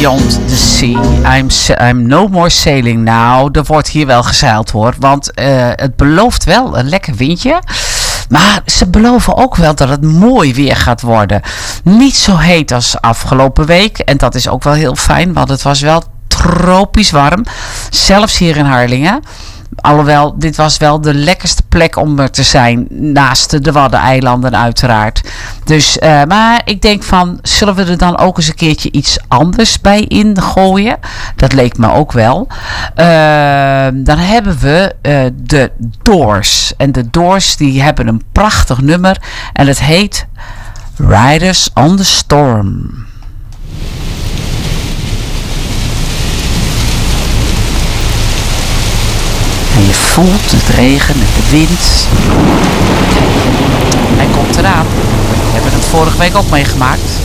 Beyond the Sea. I'm no more sailing now. Er wordt hier wel gezeild hoor. Want het belooft wel een lekker windje. Maar ze beloven ook wel dat het mooi weer gaat worden. Niet zo heet als afgelopen week. En dat is ook wel heel fijn. Want het was wel tropisch warm. Zelfs hier in Harlingen. Alhoewel, dit was wel de lekkerste plek om er te zijn. Naast de Waddeneilanden uiteraard. Dus, maar ik denk van, zullen we er dan ook eens een keertje iets anders bij ingooien? Dat leek me ook wel. Dan hebben we de Doors. En de Doors die hebben een prachtig nummer. En het heet Riders on the Storm. En je voelt het regen en de wind. Hij komt eraan. We hebben het vorige week ook meegemaakt.